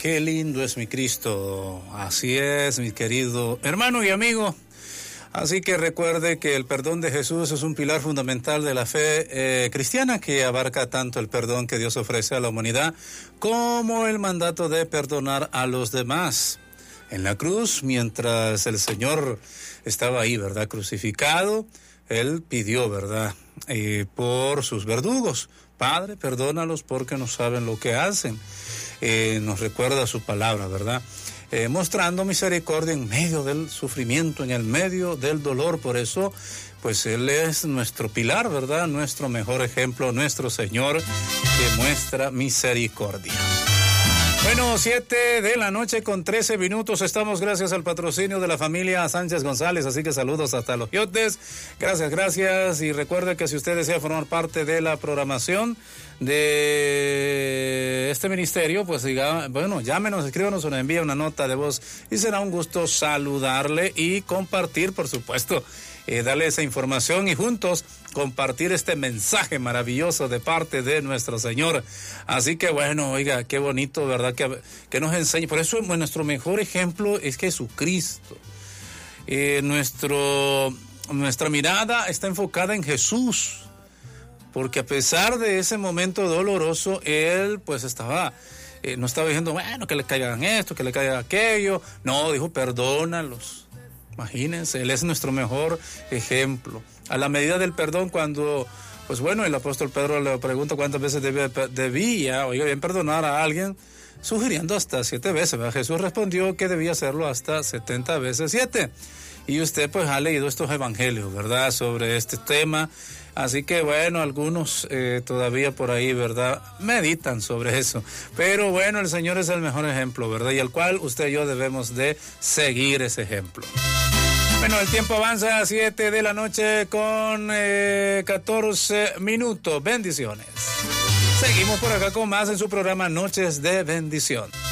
qué lindo es mi Cristo. Así es, mi querido hermano y amigo. Así que recuerde que el perdón de Jesús es un pilar fundamental de la fe cristiana, que abarca tanto el perdón que Dios ofrece a la humanidad como el mandato de perdonar a los demás. En la cruz, mientras el Señor estaba ahí, ¿verdad?, crucificado, Él pidió, ¿verdad?, por sus verdugos: Padre, perdónalos porque no saben lo que hacen. Nos recuerda su palabra, ¿verdad?, mostrando misericordia en medio del sufrimiento, en el medio del dolor. Por eso, pues Él es nuestro pilar, ¿verdad?, nuestro mejor ejemplo, nuestro Señor que muestra misericordia. Bueno, 7:13 p.m. Estamos gracias al patrocinio de la familia Sánchez González, así que saludos hasta Los Yotes. Gracias. Y recuerde que si usted desea formar parte de la programación de este ministerio, pues llámenos, escríbanos o nos envíe una nota de voz y será un gusto saludarle y compartir, por supuesto, darle esa información y juntos compartir este mensaje maravilloso de parte de nuestro Señor. Así que bueno, oiga, qué bonito, ¿verdad?, que nos enseñe. Por eso nuestro mejor ejemplo es Jesucristo. Nuestra mirada está enfocada en Jesús, porque a pesar de ese momento doloroso, Él pues no estaba diciendo, bueno, que le caigan esto, que le caiga aquello. No, dijo, perdónalos. Imagínense, Él es nuestro mejor ejemplo. A la medida del perdón, cuando, pues bueno, el apóstol Pedro le pregunta cuántas veces debía perdonar a alguien, sugiriendo hasta 7 veces, ¿verdad? Jesús respondió que debía hacerlo hasta 70 veces 7. Y usted pues ha leído estos evangelios, ¿verdad?, sobre este tema. Así que bueno, algunos todavía por ahí, ¿verdad?, meditan sobre eso. Pero bueno, el Señor es el mejor ejemplo, ¿verdad?, y al cual usted y yo debemos de seguir ese ejemplo. Bueno, el tiempo avanza a 7:14 p.m. Bendiciones. Seguimos por acá con más en su programa Noches de Bendición.